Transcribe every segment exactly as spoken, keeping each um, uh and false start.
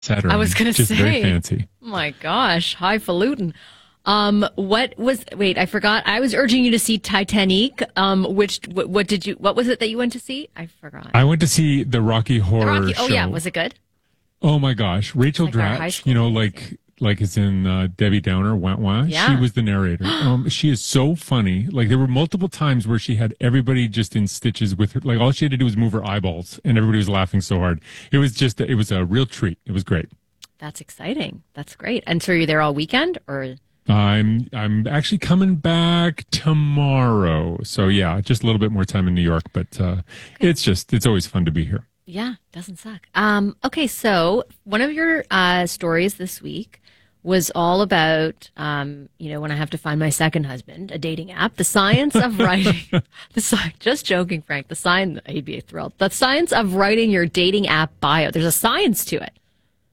Saturn. I was going to Just very say, fancy. oh my gosh, highfalutin. Um, what was, wait, I forgot. I was urging you to see Titanic. Um, which, what, what did you, what was it that you went to see? I forgot. I went to see the Rocky Horror The Rocky, Show. oh yeah, was it good? Oh my gosh, Rachel Like our high Dratch, school you know, days, like like it's in uh, Debbie Downer, wah wah. Yeah. She was the narrator. Um, she is so funny. Like there were multiple times where she had everybody just in stitches with her. Like all she had to do was move her eyeballs, and everybody was laughing so hard. It was just, it was a real treat. It was great. That's exciting. That's great. And so are you there all weekend or? I'm I'm actually coming back tomorrow. So yeah, just a little bit more time in New York, but uh, it's just it's always fun to be here. Yeah, doesn't suck. Um, okay, so one of your uh, stories this week was all about, um, you know, when I have to find my second husband, a dating app, the science of writing. the sci- Just joking, Frank. The science, he'd be thrilled. The science of writing your dating app bio. There's a science to it.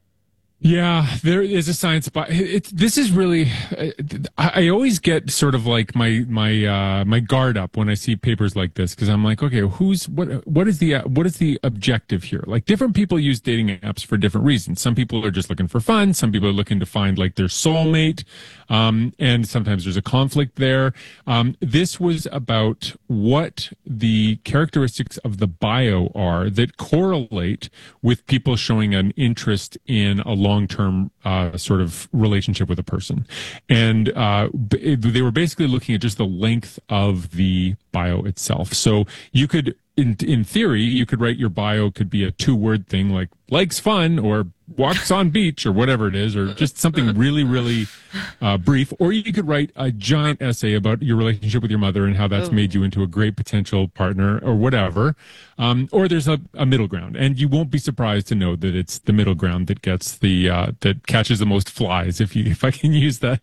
Yeah, there is a science, but it's this is really. I, I always get sort of like my my uh, my guard up when I see papers like this because I'm like, okay, who's what? What is the what is the objective here? Like, different people use dating apps for different reasons. Some people are just looking for fun. Some people are looking to find like their soulmate, um, and sometimes there's a conflict there. Um, this was about what the characteristics of the bio are that correlate with people showing an interest in a long-term uh, sort of relationship with a person. And uh, b- they were basically looking at just the length of the bio itself. So you could, in, in theory, you could write your bio could be a two-word thing like likes fun or walks on beach or whatever it is, or just something really, really uh, brief. Or you could write a giant essay about your relationship with your mother and how that's Ooh. made you into a great potential partner or whatever. Um, or there's a, a middle ground, and you won't be surprised to know that it's the middle ground that gets the uh, that catches the most flies, if you if I can use that.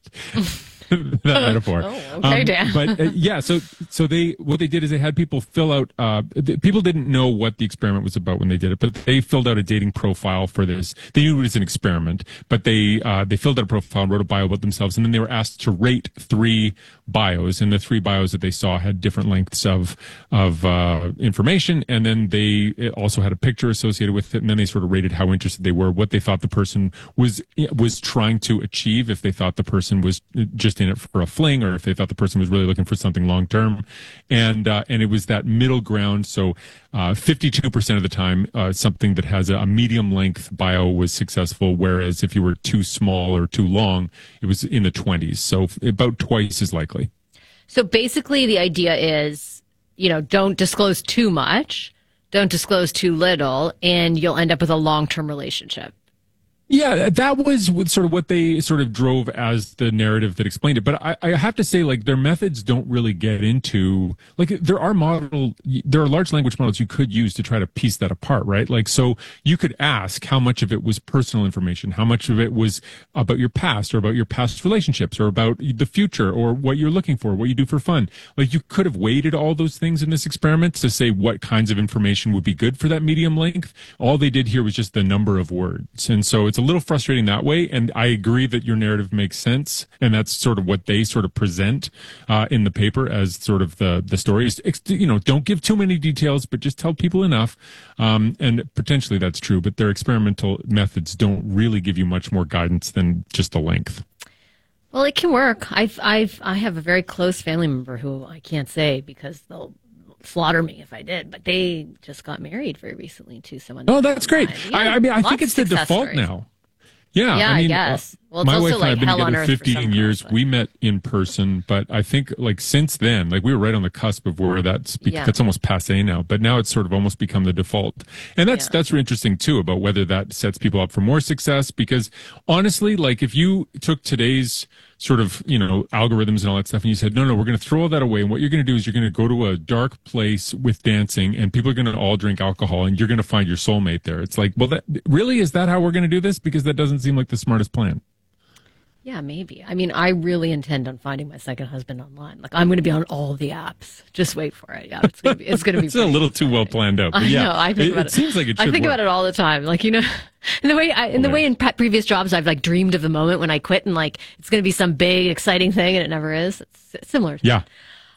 that metaphor. Oh, okay, um, Dan. But uh, yeah, so so they what they did is they had people fill out. Uh, th- people didn't know what the experiment was about when they did it, but they filled out a dating profile for this. They knew it was an experiment, but they uh, they filled out a profile and wrote a bio about themselves, and then they were asked to rate three bios, and the three bios that they saw had different lengths of of uh, information, and then they it also had a picture associated with it, and then they sort of rated how interested they were, what they thought the person was was trying to achieve, if they thought the person was just in it for a fling, or if they thought the person was really looking for something long term, and uh, and it was that middle ground. So uh, fifty-two percent of the time, uh, something that has a, a medium length bio was successful, whereas if you were too small or too long, it was in the twenties. So about twice as likely. So basically the idea is, you know, don't disclose too much, don't disclose too little, and you'll end up with a long-term relationship. Yeah, that was sort of what they sort of drove as the narrative that explained it. But I, I have to say, like, their methods don't really get into, like, there are model, there are large language models you could use to try to piece that apart, right? Like, so you could ask how much of it was personal information, how much of it was about your past or about your past relationships or about the future or what you're looking for, what you do for fun. Like, you could have weighted all those things in this experiment to say what kinds of information would be good for that medium length. All they did here was just the number of words. And so it's It's a little frustrating that way, and I agree that your narrative makes sense, and that's sort of what they sort of present uh, in the paper as sort of the the stories. You know, don't give too many details, but just tell people enough, um, and potentially that's true. But their experimental methods don't really give you much more guidance than just the length. Well, it can work. I've I've I have a very close family member who I can't say because they'll slaughter me if I did, but they just got married very recently to someone. Oh, that's great. Yeah, I, I mean, I think it's the success default stories. now. Yeah, Yeah, I, mean, I guess. Uh, Well, it's my also wife and I like have been hell on together earth for some fifteen years. girls, but- We met in person, but I think like since then, like we were right on the cusp of where that's be- Yeah. that's almost passe now. But now it's sort of almost become the default, and that's Yeah. that's really interesting too about whether that sets people up for more success. Because honestly, like if you took today's sort of, you know, algorithms and all that stuff, and you said, no, no, we're going to throw all that away. And what you're going to do is you're going to go to a dark place with dancing, and people are going to all drink alcohol, and you're going to find your soulmate there. It's like, well, that really is that how we're going to do this? Because that doesn't seem like the smartest plan. Yeah, maybe. I mean, I really intend on finding my second husband online. Like, I'm going to be on all the apps. Just wait for it. Yeah, it's going to be. It's going to be. It's a little too well planned out. But I yeah, know. I think it, about it seems like it should I think work. about it all the time. Like, you know, in the way, I, in the Yeah. way in pre- previous jobs, I've like dreamed of the moment when I quit and like it's going to be some big, exciting thing, and it never is. It's similar. To Yeah. that.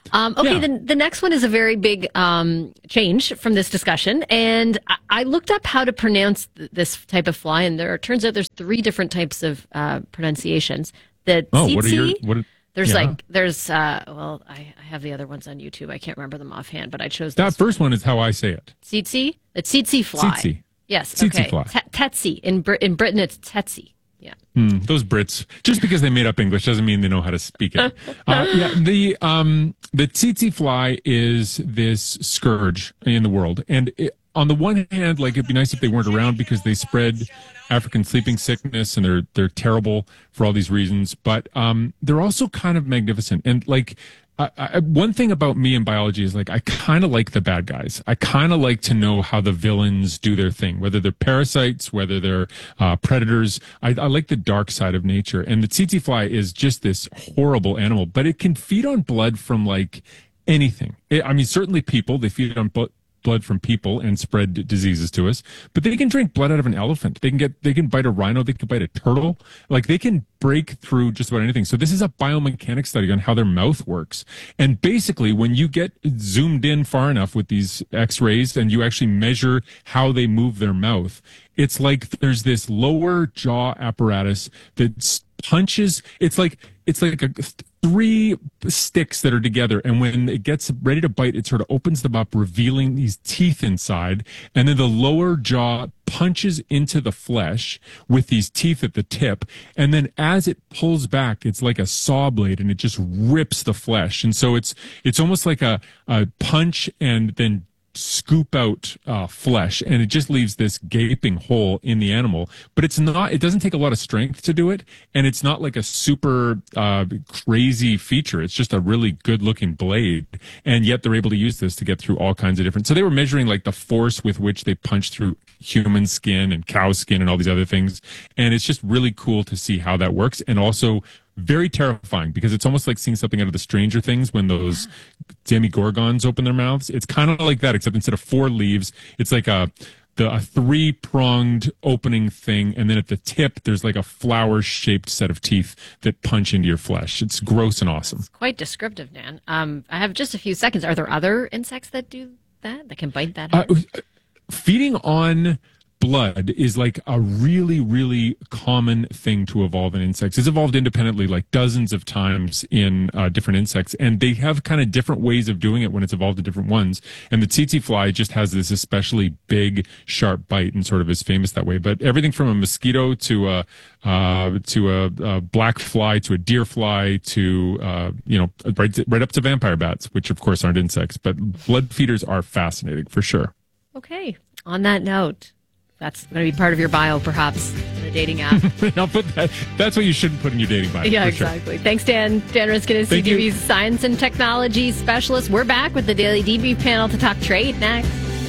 Um, okay, Yeah. the, the next one is a very big um, change from this discussion. And I, I looked up how to pronounce th- this type of fly, and there turns out there's three different types of uh, pronunciations. The Oh, tsetse, what are your what? Are, there's yeah. like, there's, uh, well, I, I have the other ones on YouTube. I can't remember them offhand, but I chose that this first one is how I say it. Tsetse? The tsetse fly. Tsetse. Yes, Tsetse okay. fly. T- Tsetse. In, Brit- in Britain, it's tsetse. Yeah. Hmm, those Brits, just because they made up English doesn't mean they know how to speak it. Uh, yeah, the um, the tsetse fly is this scourge in the world, and it, on the one hand, like it'd be nice if they weren't around because they spread African sleeping sickness, and they're they're terrible for all these reasons. But um, they're also kind of magnificent, and like. I, I, one thing about me in biology is like I kind of like the bad guys. I kind of like to know how the villains do their thing, whether they're parasites, whether they're uh, predators. I, I like the dark side of nature. And the tsetse fly is just this horrible animal, but it can feed on blood from like anything. It, I mean, certainly people, they feed on blood. blood from people and spread d- diseases to us, but they can drink blood out of an elephant. They can get, they can bite a rhino. They can bite a turtle. Like they can break through just about anything. So this is a biomechanics study on how their mouth works. And basically when you get zoomed in far enough with these x-rays and you actually measure how they move their mouth, it's like there's this lower jaw apparatus that s- punches. It's like, it's like a three sticks that are together, and when it gets ready to bite, it sort of opens them up, revealing these teeth inside, and then the lower jaw punches into the flesh with these teeth at the tip, and then as it pulls back, it's like a saw blade, and it just rips the flesh, and so it's it's almost like a, a punch and then scoop out uh, flesh, and it just leaves this gaping hole in the animal. But it's not, it doesn't take a lot of strength to do it, and it's not like a super uh, crazy feature. It's just a really good looking blade, and yet they're able to use this to get through all kinds of different. So they were measuring like the force with which they punch through human skin and cow skin and all these other things, and it's just really cool to see how that works, and also very terrifying because it's almost like seeing something out of the Stranger Things when those demigorgons open their mouths. It's kind of like that, except instead of four leaves, it's like a the a three pronged opening thing, and then at the tip there's like a flower shaped set of teeth that punch into your flesh. It's gross and awesome. It's quite descriptive, Dan. Um, I have just a few seconds. Are there other insects that do that that can bite that Uh, head? feeding on blood is like a really, really common thing to evolve in insects. It's evolved independently like dozens of times in uh, different insects, and they have kind of different ways of doing it when it's evolved to different ones. And the tsetse fly just has this especially big, sharp bite and sort of is famous that way. But everything from a mosquito to a uh, to a, a black fly to a deer fly to uh, you know right right up to vampire bats, which of course aren't insects, but blood feeders are fascinating for sure. Okay. On that note, that's going to be part of your bio, perhaps, in the dating app. I'll put that. That's what you shouldn't put in your dating bio. Yeah, for sure. exactly. Thanks, Dan. Dan Riskin is Thank C T you. V's science and technology specialist. We're back with the Daily Debrief panel to talk trade next.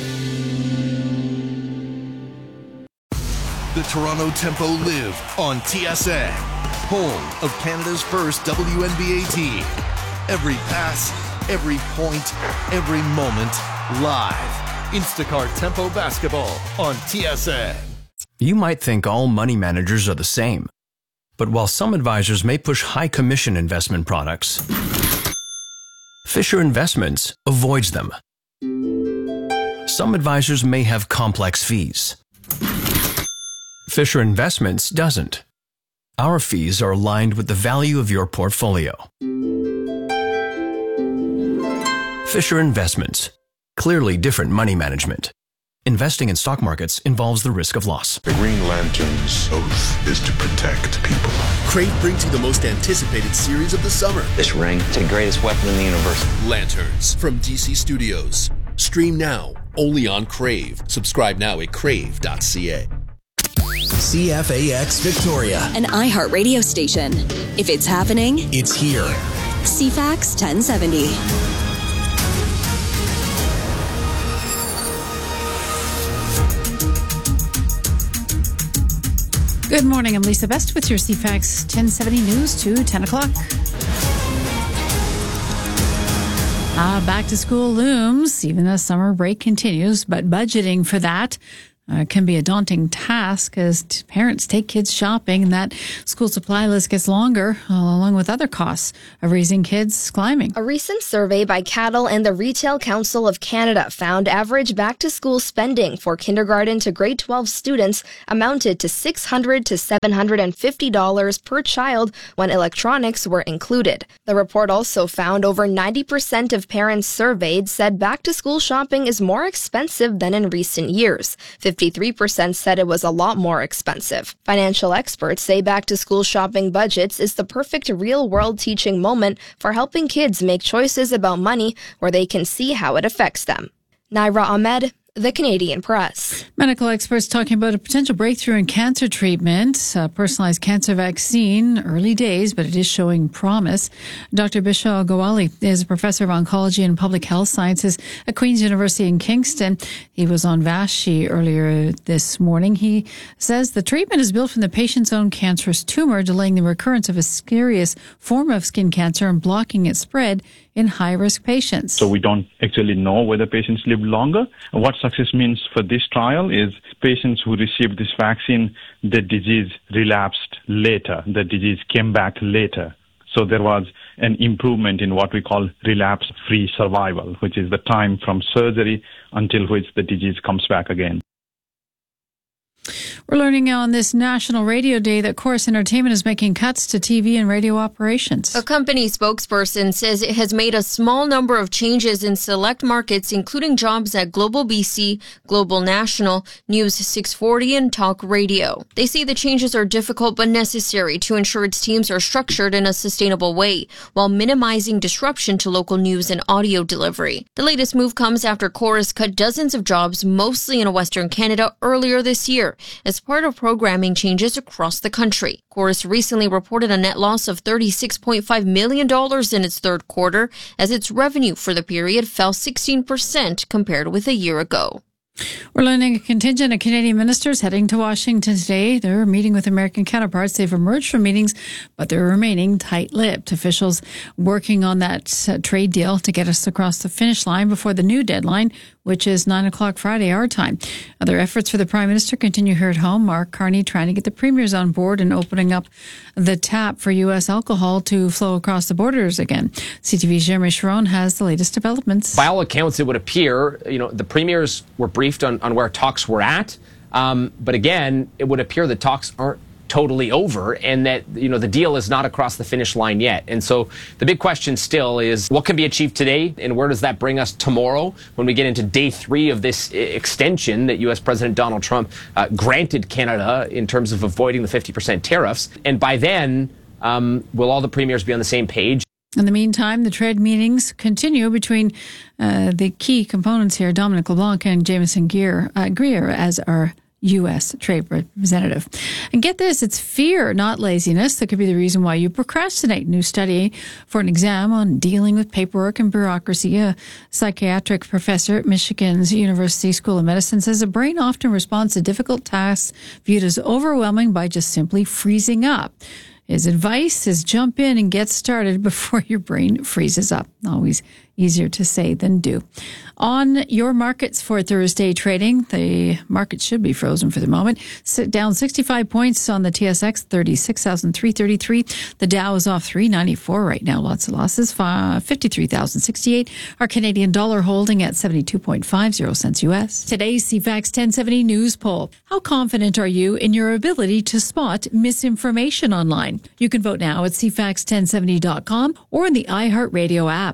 The Toronto Tempo live on T S N, home of Canada's first W N B A team. Every pass, every point, every moment, live. Instacart Tempo Basketball on T S N. You might think all money managers are the same. But while some advisors may push high commission investment products, Fisher Investments avoids them. Some advisors may have complex fees. Fisher Investments doesn't. Our fees are aligned with the value of your portfolio. Fisher Investments. Clearly different money management. Investing in stock markets involves the risk of loss. The Green Lantern's oath is to protect people. Crave brings you the most anticipated series of the summer. This ring, it's the greatest weapon in the universe. Lanterns from D C Studios. Stream now, only on Crave. Subscribe now at crave dot c a. C F A X Victoria. An iHeart radio station. If it's happening, It's here. C FAX ten seventy. Good morning. I'm Lisa Best with your C FAX ten seventy news to ten o'clock. Ah, back to school looms, even though summer break continues, but budgeting for that uh, can be a daunting task as t- parents take kids shopping, and that school supply list gets longer, uh, along with other costs of raising kids climbing. A recent survey by Cattle and the Retail Council of Canada found average back-to-school spending for kindergarten to grade twelve students amounted to six hundred to seven hundred fifty dollars per child when electronics were included. The report also found over ninety percent of parents surveyed said back-to-school shopping is more expensive than in recent years. fifty-three percent said it was a lot more expensive. Financial experts say back-to-school shopping budgets is the perfect real-world teaching moment for helping kids make choices about money where they can see how it affects them. Naira Ahmed, The Canadian Press. Medical experts talking about a potential breakthrough in cancer treatment, a personalized cancer vaccine. Early days, but it is showing promise. Doctor Bishal Gowali is a professor of oncology and public health sciences at Queen's University in Kingston. He was on Vashi earlier this morning. He says the treatment is built from the patient's own cancerous tumor, delaying the recurrence of a serious form of skin cancer and blocking its spread in high-risk patients. So we don't actually know whether patients live longer. What success means for this trial is patients who received this vaccine, the disease relapsed later, the disease came back later. So there was an improvement in what we call relapse-free survival, which is the time from surgery until which the disease comes back again. We're learning on this National Radio Day that Chorus Entertainment is making cuts to T V and radio operations. A company spokesperson says it has made a small number of changes in select markets, including jobs at Global B C, Global National, News six forty, and Talk Radio. They say the changes are difficult but necessary to ensure its teams are structured in a sustainable way, while minimizing disruption to local news and audio delivery. The latest move comes after Chorus cut dozens of jobs, mostly in Western Canada, earlier this year, as part of programming changes across the country. Chorus recently reported a net loss of thirty-six point five million dollars in its third quarter, as its revenue for the period fell sixteen percent compared with a year ago. We're learning a contingent of Canadian ministers heading to Washington today. They're meeting with American counterparts. They've emerged from meetings, but they're remaining tight-lipped. Officials working on that uh, trade deal to get us across the finish line before the new deadline, which is nine o'clock Friday, our time. Other efforts for the Prime Minister continue here at home. Mark Carney trying to get the premiers on board and opening up the tap for U S alcohol to flow across the borders again. C T V's Jeremy Sharon has the latest developments. By all accounts, it would appear, you know, the premiers were briefed on, on where talks were at. Um, but again, it would appear that talks aren't totally over and that, you know, the deal is not across the finish line yet. And so the big question still is what can be achieved today and where does that bring us tomorrow when we get into day three of this extension that U S President Donald Trump uh, granted Canada in terms of avoiding the fifty percent tariffs. And by then, um, will all the premiers be on the same page? In the meantime, the trade meetings continue between uh, the key components here, Dominic LeBlanc and Jameson Greer, uh, Greer as our U S trade representative. And get this, it's fear, not laziness, that could be the reason why you procrastinate. New study for an exam on dealing with paperwork and bureaucracy. A psychiatric professor at Michigan's University School of Medicine says the brain often responds to difficult tasks viewed as overwhelming by just simply freezing up. His advice is jump in and get started before your brain freezes up. Always easier to say than do. On your markets for Thursday trading, the market should be frozen for the moment. Sit down sixty-five points on the T S X, thirty-six thousand three hundred thirty-three. The Dow is off three ninety-four right now. Lots of losses. fifty-three thousand sixty-eight. Our Canadian dollar holding at seventy-two point five zero cents U S. Today's C FAX ten seventy news poll. How confident are you in your ability to spot misinformation online? You can vote now at c fax ten seventy dot com or in the iHeartRadio app.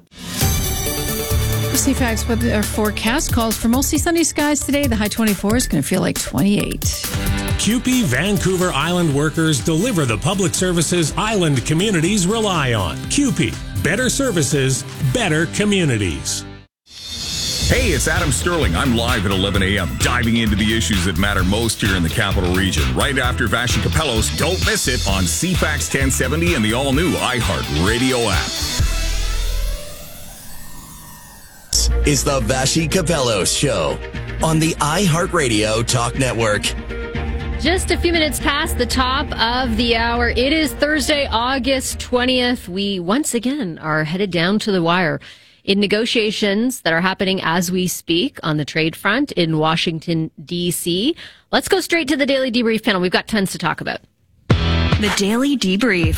C FAX weather forecast calls for mostly sunny skies today. The high twenty-four is going to feel like twenty-eight. C U P E Vancouver Island workers deliver the public services island communities rely on. C U P E, better services, better communities. Hey, it's Adam Sterling. I'm live at eleven a.m. diving into the issues that matter most here in the capital region. Right after Vashi Capellos, don't miss it on C FAX ten seventy and the all-new iHeart Radio app. Is the Vashi Capellos Show on the iHeartRadio Talk Network. Just a few minutes past the top of the hour. It is Thursday, August twentieth. We once again are headed down to the wire in negotiations that are happening as we speak on the trade front in Washington, D C. Let's go straight to the Daily Debrief panel. We've got tons to talk about. The Daily Debrief.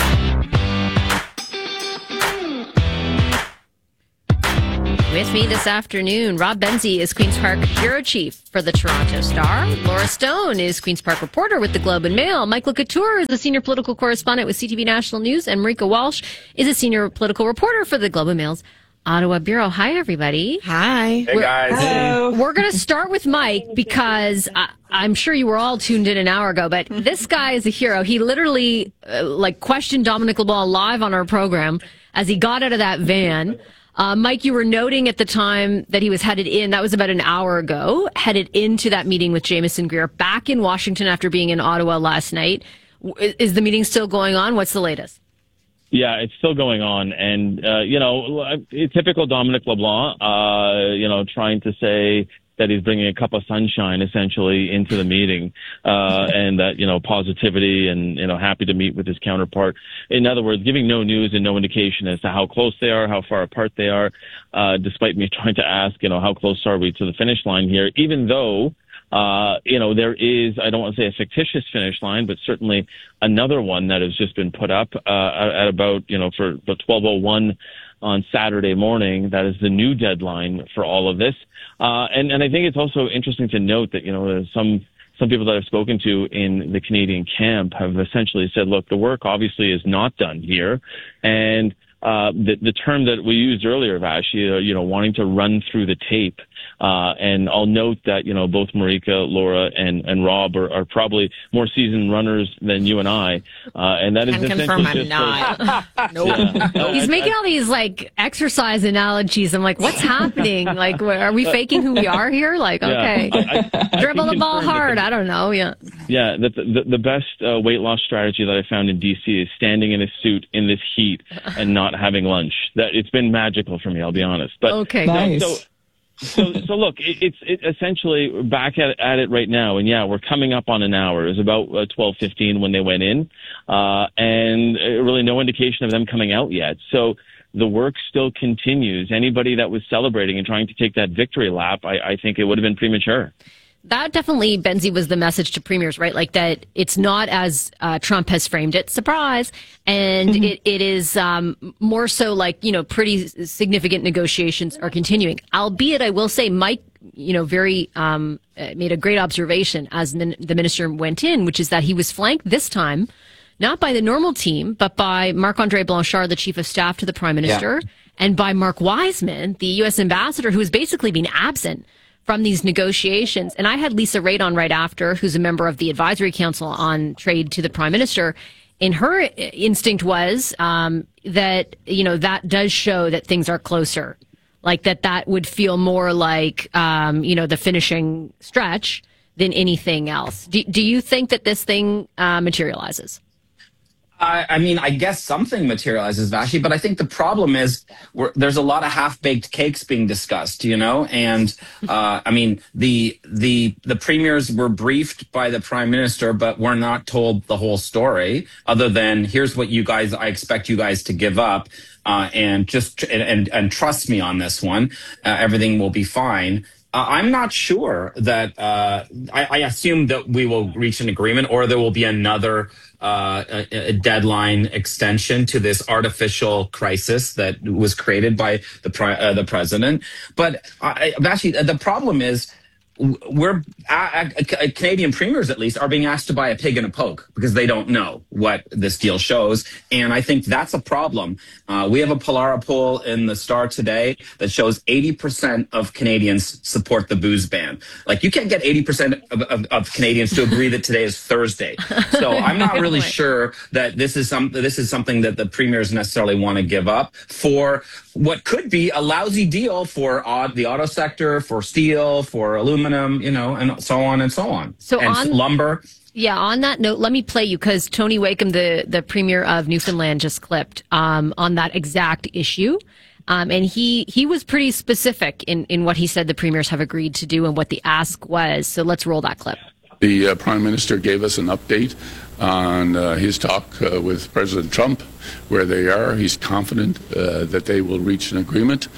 With me this afternoon, Rob Benzie is Queen's Park bureau chief for the Toronto Star. Laura Stone is Queen's Park reporter with the Globe and Mail. Michael Couture is a senior political correspondent with C T V National News. And Marika Walsh is a senior political reporter for the Globe and Mail's Ottawa Bureau. Hi, everybody. Hi. Hey, guys. Hello. We're going to start with Mike because I, I'm sure you were all tuned in an hour ago, but this guy is a hero. He literally uh, like questioned Dominic LeBlanc live on our program as he got out of that van. Uh, Mike, you were noting at the time that he was headed in, that was about an hour ago, headed into that meeting with Jamieson Greer back in Washington after being in Ottawa last night. Is the meeting still going on? What's the latest? Yeah, it's still going on. And, uh, you know, typical Dominic LeBlanc, uh, you know, trying to say that he's bringing a cup of sunshine essentially into the meeting, uh, and that, you know, positivity and, you know, happy to meet with his counterpart. In other words, giving no news and no indication as to how close they are, how far apart they are, uh, despite me trying to ask, you know, how close are we to the finish line here, even though, uh, you know, there is, I don't want to say a fictitious finish line, but certainly another one that has just been put up, uh, at about, you know, for the twelve oh one on Saturday morning. That is the new deadline for all of this. Uh, and, and I think it's also interesting to note that, you know, some, some people that I've spoken to in the Canadian camp have essentially said, look, the work obviously is not done here. And, uh, the, the term that we used earlier, Vashi, uh, you know, wanting to run through the tape. Uh, and I'll note that, you know, both Marika, Laura, and, and Rob are, are probably more seasoned runners than you and I. Uh, and that is Can essentially confirm I'm just not. Like, nope. Yeah. nope. He's making all these like exercise analogies. I'm like, what's happening? Like, are we faking who we are here? Like, okay, yeah, I, I, dribble I the ball hard. The, I don't know. Yeah. Yeah. The, the, the best uh, weight loss strategy that I found in D C is standing in a suit in this heat and not having lunch. That it's been magical for me. I'll be honest. But okay, nice. So, so, so look, it, it's it essentially back at, at it right now, and yeah, we're coming up on an hour. It was about uh, twelve fifteen when they went in, uh, and uh, really no indication of them coming out yet. So the work still continues. Anybody that was celebrating and trying to take that victory lap, I, I think it would have been premature. That definitely, Benzie, was the message to premiers, right? Like that it's not as uh, Trump has framed it, surprise. And mm-hmm. it, it is um, more so like, you know, pretty significant negotiations are continuing. Albeit, I will say, Mike, you know, very um, made a great observation as the, the minister went in, which is that he was flanked this time, not by the normal team, but by Marc-Andre Blanchard, the chief of staff to the prime minister, yeah. and by Mark Wiseman, the U S ambassador, who has basically been absent from these negotiations. And I had Lisa Raitt on right after, who's a member of the Advisory Council on Trade to the Prime Minister. And her instinct was um, that, you know, that does show that things are closer. Like that that would feel more like, um, you know, the finishing stretch than anything else. Do, do you think that this thing uh, materializes? I, I mean, I guess something materializes, Vashi, but I think the problem is we're, there's a lot of half-baked cakes being discussed, you know, and uh, I mean, the the the premiers were briefed by the prime minister, but we're not told the whole story, other than here's what you guys, I expect you guys to give up, uh, and just and, and and trust me on this one, uh, everything will be fine. Uh, I'm not sure that uh, I, I assume that we will reach an agreement, or there will be another uh, a, a deadline extension to this artificial crisis that was created by the pri- uh, the president. But I, actually, the problem is we're uh, Canadian premiers, at least, are being asked to buy a pig in a poke because they don't know what this deal shows, and I think that's a problem. Uh, we have a Pollara poll in the Star today that shows eighty percent of Canadians support the booze ban. Like, you can't get eighty percent of, of, of Canadians to agree that today is Thursday. So I'm not really sure that this is some this is something that the premiers necessarily want to give up for what could be a lousy deal for uh, the auto sector, for steel, for aluminum, you know, and so on and so on. So and on lumber. Yeah, on that note, let me play you, because Tony Wakeham, the, the premier of Newfoundland, just clipped um, on that exact issue. Um, and he, he was pretty specific in, in what he said the premiers have agreed to do and what the ask was. So let's roll that clip. The uh, Prime Minister gave us an update on uh, his talk uh, with President Trump, where they are. He's confident uh, that they will reach an agreement.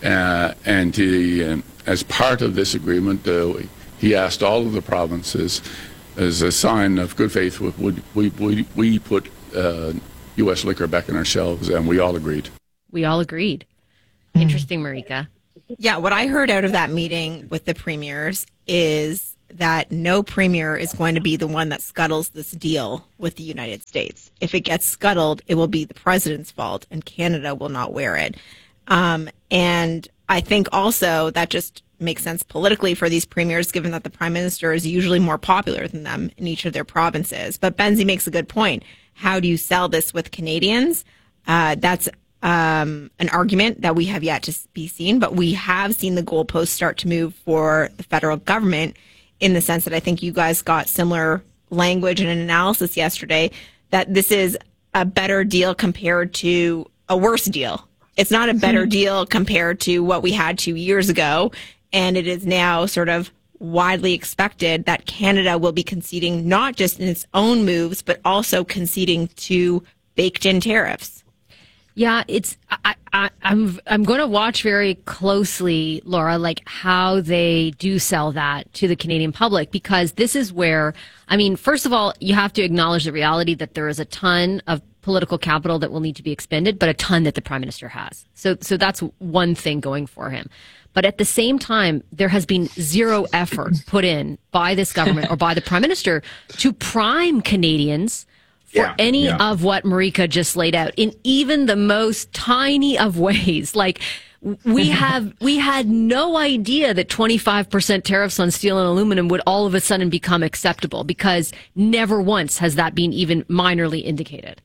Uh, and he, uh, as part of this agreement, uh, he asked all of the provinces, as a sign of good faith, would we, we, we put uh, U S liquor back on our shelves, and we all agreed. We all agreed. Interesting, Marika. Yeah, what I heard out of that meeting with the premiers is that no premier is going to be the one that scuttles this deal with the United States. If it gets scuttled, it will be the president's fault, and Canada will not wear it. Um, and I think also that just makes sense politically for these premiers, given that the prime minister is usually more popular than them in each of their provinces. But Benzie makes a good point. How do you sell this with Canadians? Uh, that's um, an argument that we have yet to be seen, but we have seen the goalposts start to move for the federal government, in the sense that I think you guys got similar language and an analysis yesterday that this is a better deal compared to a worse deal. It's not a better deal compared to what we had two years ago. And it is now sort of widely expected that Canada will be conceding not just in its own moves, but also conceding to baked in tariffs. Yeah, it's I, I, I'm I'm going to watch very closely, Laura, like how they do sell that to the Canadian public, because this is where, I mean, first of all, you have to acknowledge the reality that there is a ton of political capital that will need to be expended, but a ton that the prime minister has. So so that's one thing going for him. But at the same time, there has been zero effort put in by this government or by the prime minister to prime Canadians for yeah, any yeah. of what Marika just laid out in even the most tiny of ways. Like we have, we had no idea that twenty-five percent tariffs on steel and aluminum would all of a sudden become acceptable, because never once has that been even minorly indicated.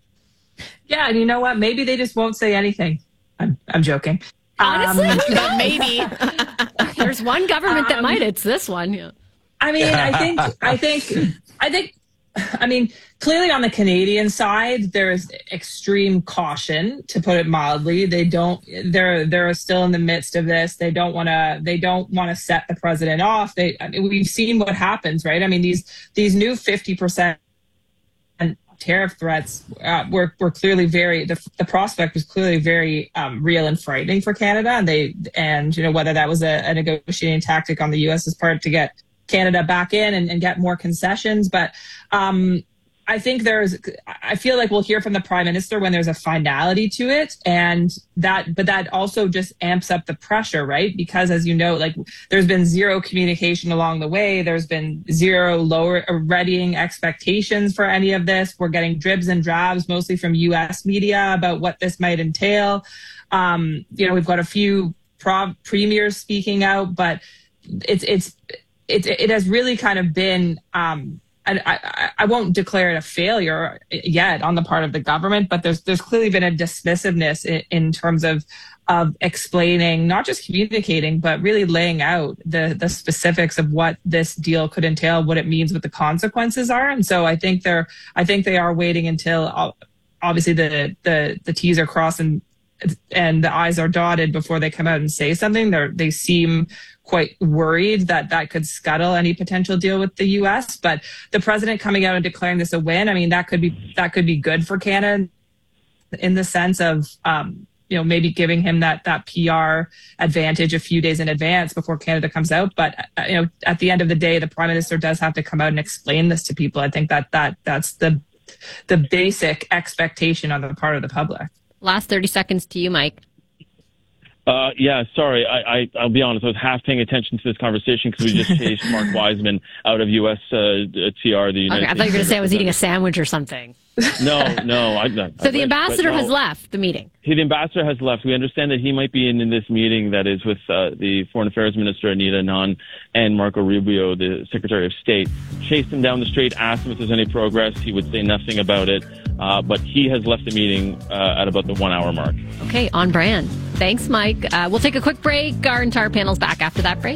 Yeah, and you know what? Maybe they just won't say anything. I'm, I'm joking. Honestly, um, but maybe there's one government that um, might. It's this one. Yeah. I mean, I think, I think, I think. I mean, clearly on the Canadian side, there is extreme caution, to put it mildly. They don't, they're, they're still in the midst of this. They don't want to, they don't want to set the president off. They, I mean, we've seen what happens, right? I mean, these, these new fifty percent tariff threats uh, were, were clearly very, the, the prospect was clearly very um, real and frightening for Canada. And they, and, you know, whether that was a, a negotiating tactic on the U S's part to get Canada back in and, and get more concessions. But um, I think there's, I feel like we'll hear from the prime minister when there's a finality to it. And that, but that also just amps up the pressure, right? Because as you know, like there's been zero communication along the way. There's been zero lower readying expectations for any of this. We're getting dribs and drabs, mostly from U S media, about what this might entail. Um, you know, we've got a few pro- premiers speaking out, but it's, it's, It, it has really kind of been, um, I, I, I won't declare it a failure yet on the part of the government, but there's there's clearly been a dismissiveness in, in terms of of explaining, not just communicating, but really laying out the the specifics of what this deal could entail, what it means, what the consequences are. And so I think they're I think they are waiting until obviously the the the T's are crossed and and the I's are dotted before they come out and say something. They they seem quite worried that that could scuttle any potential deal with the U S. But the president coming out and declaring this a win, I mean, that could be that could be good for Canada in the sense of, um, you know, maybe giving him that that P R advantage a few days in advance before Canada comes out. But, uh, you know, at the end of the day, the prime minister does have to come out and explain this to people. I think that that that's the the basic expectation on the part of the public. Last thirty seconds to you, Mike. Uh, yeah, sorry. I, I, I'll be honest. I was half paying attention to this conversation because we just chased Mark Wiseman out of U S uh, T R. The United okay, I thought you were going to say I was eating a sandwich or something. No, no. I, I, so the I, ambassador no. has left the meeting. He, the ambassador has left. We understand that he might be in, in this meeting that is with uh, the Foreign Affairs Minister, Anita Anand, and Marco Rubio, the Secretary of State. Chased him down the street, asked him if there's any progress. He would say nothing about it. Uh, but he has left the meeting uh, at about the one-hour mark. Okay, on brand. Thanks, Mike. Uh, we'll take a quick break. Our entire panel's back after that break.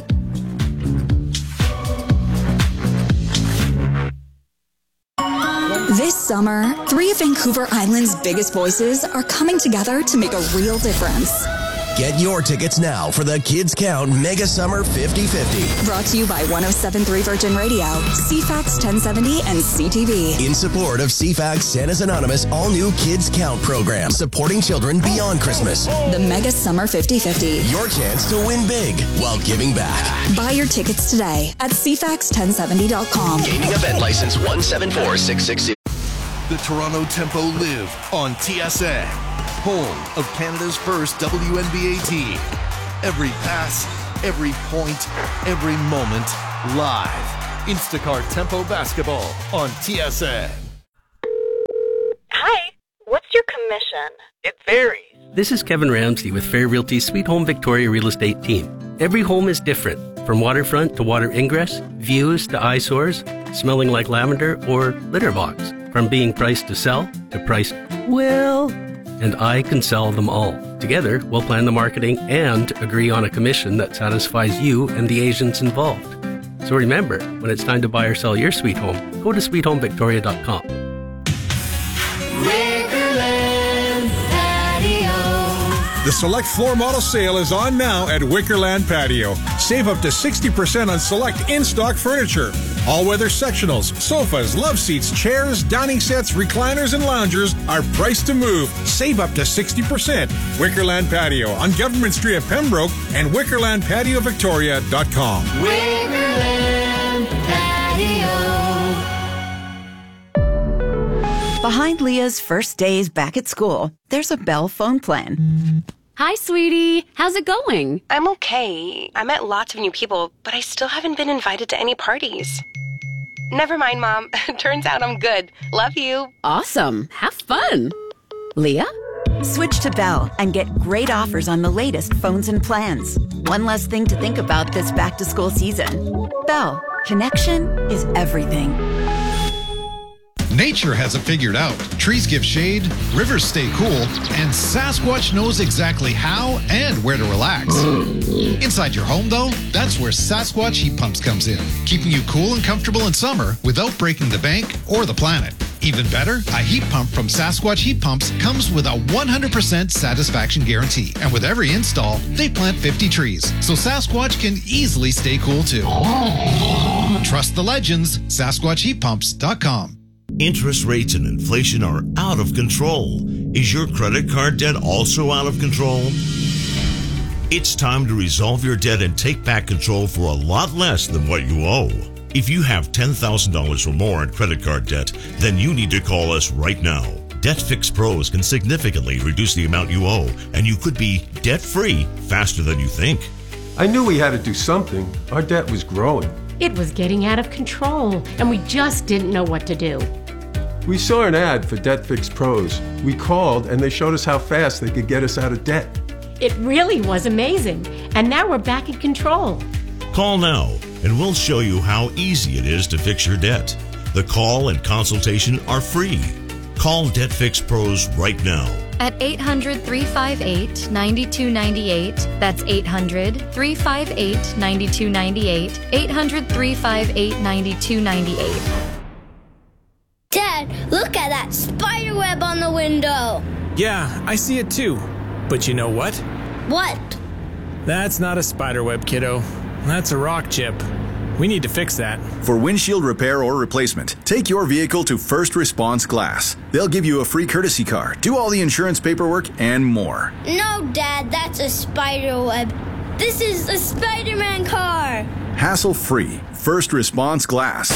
This summer, three of Vancouver Island's biggest voices are coming together to make a real difference. Get your tickets now for the Kids Count Mega Summer fifty fifty. Brought to you by one oh seven point three Virgin Radio, C FAX ten seventy, and C T V. In support of C FAX Santa's Anonymous all-new Kids Count program, supporting children beyond Christmas. The Mega Summer fifty fifty. Your chance to win big while giving back. Buy your tickets today at C FAX ten seventy dot com. Gaming event license one seven four six six zero. The Toronto Tempo live on T S A, home of Canada's first W N B A team. Every pass, every point, every moment, live. Instacart Tempo Basketball on T S A. Hi, what's your commission? It varies. This is Kevin Ramsey with Fair Realty's Sweet Home Victoria Real Estate team. Every home is different, from waterfront to water ingress, views to eyesores, smelling like lavender, or litter box. From being priced to sell to priced, well, and I can sell them all. Together, we'll plan the marketing and agree on a commission that satisfies you and the agents involved. So remember, when it's time to buy or sell your sweet home, go to sweet home victoria dot com. The select floor model sale is on now at Wickerland Patio. Save up to sixty percent on select in-stock furniture. All-weather sectionals, sofas, love seats, chairs, dining sets, recliners, and loungers are priced to move. Save up to sixty percent. Wickerland Patio on Government Street at Pembroke and wickerland patio victoria dot com. Wickerland Patio. Behind Leah's first days back at school, there's a Bell phone plan. Hi, sweetie. How's it going? I'm okay. I met lots of new people, but I still haven't been invited to any parties. Never mind, Mom. Turns out I'm good. Love you. Awesome. Have fun. Leah? Switch to Bell and get great offers on the latest phones and plans. One less thing to think about this back-to-school season. Bell. Connection is everything. Nature has it figured out. Trees give shade, rivers stay cool, and Sasquatch knows exactly how and where to relax. Inside your home, though, that's where Sasquatch Heat Pumps comes in, keeping you cool and comfortable in summer without breaking the bank or the planet. Even better, a heat pump from Sasquatch Heat Pumps comes with a one hundred percent satisfaction guarantee. And with every install, they plant fifty trees, so Sasquatch can easily stay cool too. Trust the legends, Sasquatch Heat Pumps dot com. Interest rates and inflation are out of control. Is your credit card debt also out of control? It's time to resolve your debt and take back control for a lot less than what you owe. If you have ten thousand dollars or more in credit card debt, then you need to call us right now. Debt Fix Pros can significantly reduce the amount you owe, and you could be debt-free faster than you think. I knew we had to do something. Our debt was growing. It was getting out of control, and we just didn't know what to do. We saw an ad for Debt Fix Pros. We called, and they showed us how fast they could get us out of debt. It really was amazing, and now we're back in control. Call now, and we'll show you how easy it is to fix your debt. The call and consultation are free. Call Debt Fix Pros right now. At eight hundred, three five eight, nine two nine eight. That's eight hundred, three five eight, nine two nine eight. eight hundred, three five eight, nine two nine eight. Dad, look at that spider web on the window. Yeah, I see it too. But you know what? What? That's not a spider web, kiddo. That's a rock chip. We need to fix that. For windshield repair or replacement, take your vehicle to First Response Glass. They'll give you a free courtesy car, do all the insurance paperwork, and more. No, Dad, that's a spider web. This is a Spider-Man car. Hassle-free. First Response Glass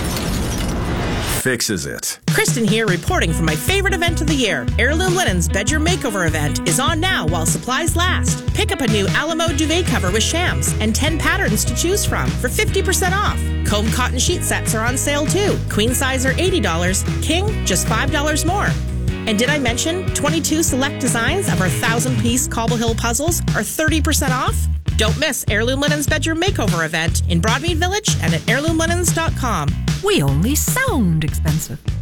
fixes it. Kristen here, reporting from my favorite event of the year. Heirloom Linens Bedroom Makeover event is on now while supplies last. Pick up a new Alamo duvet cover with shams and ten patterns to choose from for fifty percent off. Comb cotton sheet sets are on sale too. Queen size are eighty dollars, king just five dollars more. And did I mention twenty-two select designs of our thousand-piece Cobble Hill puzzles are thirty percent off? Don't miss Heirloom Linens Bedroom Makeover event in Broadmead Village and at heirloom linens dot com. We only sound expensive.